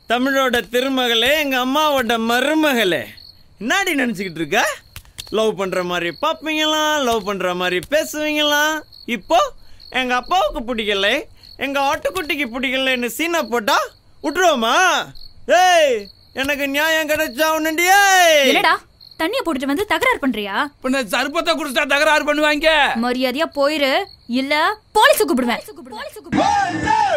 தமிழோட திருமகளே, எங்க அம்மாவோட மருமகளே, என்னாடி நினைச்சுக்கிட்டு இருக்க? லவ் பண்ற மாதிரி பார்ப்பீங்களாம், லவ் பண்ற மாதிரி பேசுவீங்களாம். இப்போ எங்க அப்பாவுக்கு பிடிக்கல, எங்க ஆட்டுக்குட்டிக்கு பிடிக்கலன்னு சீனை போட்டா விட்டுருவோமா? ஏய், எனக்கு நியாயம் கிடைச்சா உன்னண்டியே. என்னடா தண்ணிய போட்டுட்டு வந்து தகராறு பண்றியா? பின்ன சர்பத்தை குடிச்சா தகராறு பண்ணுவாங்க. மரியாதையா போயிரு, இல்ல போலீஸ் கூப்பிடுவேன்.